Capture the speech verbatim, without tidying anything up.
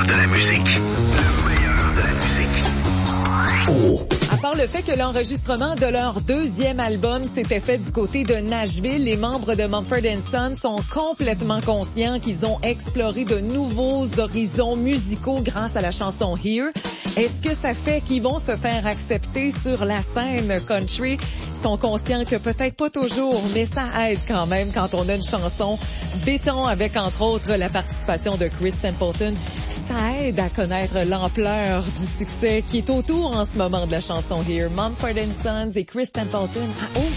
de la musique. Le meilleur de la musique. Oh. À part le fait que l'enregistrement de leur deuxième album s'était fait du côté de Nashville, les membres de Mumford and Sons sont complètement conscients qu'ils ont exploré de nouveaux horizons musicaux grâce à la chanson Here. Est-ce que ça fait qu'ils vont se faire accepter sur la scène country? Ils sont conscients que peut-être pas toujours, mais ça aide quand même quand on a une chanson béton avec entre autres la participation de Chris Stapleton. Ça aide à connaître l'ampleur du succès qui est autour en ce moment de la chanson Here. Mumford and Sons et Chris Stapleton à haut